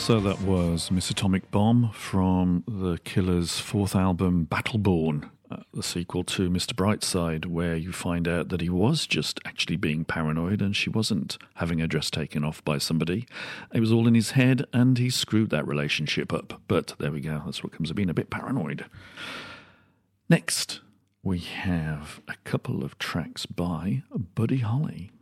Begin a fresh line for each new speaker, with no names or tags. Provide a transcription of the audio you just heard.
So that was Miss Atomic Bomb from the Killer's fourth album, Battleborn, the sequel to Mr. Brightside, where you find out that he was just actually being paranoid and she wasn't having her dress taken off by somebody. It was all in his head and he screwed that relationship up. But there we go, that's what comes of being a bit paranoid. Next, we have a couple of tracks by Buddy Holly.